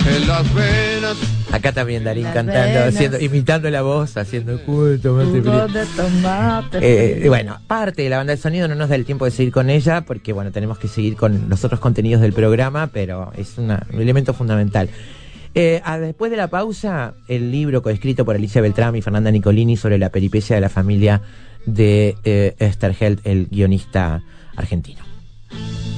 en las venas. Acá también Darín cantando, imitando la voz, haciendo culto. De tomate. Bueno, parte de la banda de sonido no nos da el tiempo de seguir con ella, porque bueno, tenemos que seguir con los otros contenidos del programa, pero es un elemento fundamental. Después de la pausa, el libro coescrito por Alicia Beltrán y Fernanda Nicolini sobre la peripecia de la familia de Esterheld, el guionista argentino.